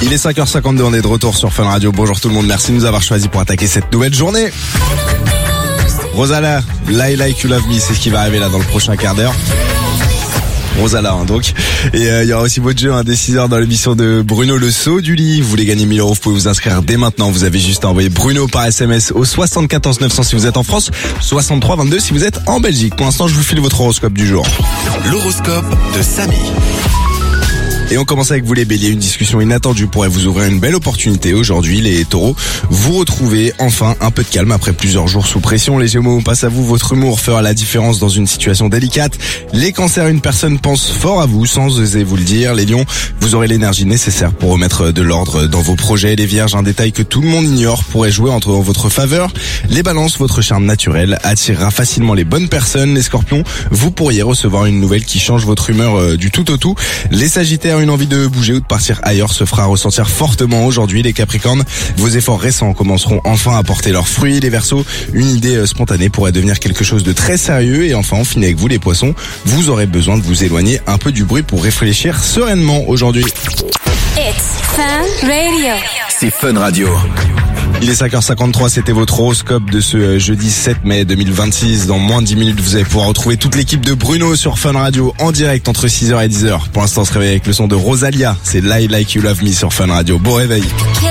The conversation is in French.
Il est 5h52, on est de retour sur Fun Radio. Bonjour tout le monde, merci de nous avoir choisis pour attaquer cette nouvelle journée. Rosalia, Lie Like You Love Me, c'est ce qui va arriver là dans le prochain quart d'heure. Rosalia donc. Et il y aura aussi votre jeu dès 6h dans l'émission de Bruno Le Saut du Lit. Vous voulez gagner 1000 €, vous pouvez vous inscrire dès maintenant. Vous avez juste à envoyer Bruno par SMS au 74 900 si vous êtes en France, 63 22 si vous êtes en Belgique. Pour l'instant, je vous file votre horoscope du jour. L'horoscope de Samy. Et on commence avec vous les béliers, une discussion inattendue pourrait vous ouvrir une belle opportunité aujourd'hui. Les taureaux, vous retrouvez enfin un peu de calme après plusieurs jours sous pression. Les gémeaux, on passe à vous, votre humour fera la différence dans une situation délicate. Les cancers, une personne pense fort à vous sans oser vous le dire. Les lions, vous aurez l'énergie nécessaire pour remettre de l'ordre dans vos projets. Les vierges, un détail que tout le monde ignore pourrait jouer en votre faveur. Les balances, votre charme naturel attirera facilement les bonnes personnes. Les scorpions, vous pourriez recevoir une nouvelle qui change votre humeur du tout au tout. Les sagittaires, une envie de bouger ou de partir ailleurs se fera ressentir fortement aujourd'hui. Les capricornes, vos efforts récents commenceront enfin à porter leurs fruits. Les verseaux, une idée spontanée pourrait devenir quelque chose de très sérieux. Et enfin, on finit avec vous les poissons, vous aurez besoin de vous éloigner un peu du bruit pour réfléchir sereinement aujourd'hui. It's Fun Radio. C'est Fun Radio. Il est 5h53, c'était votre horoscope de ce jeudi 7 mai 2026. Dans moins de 10 minutes, vous allez pouvoir retrouver toute l'équipe de Bruno sur Fun Radio en direct entre 6h et 10h. Pour l'instant, on se réveille avec le son de Rosalia. C'est Lie Like You Love Me sur Fun Radio. Bon réveil.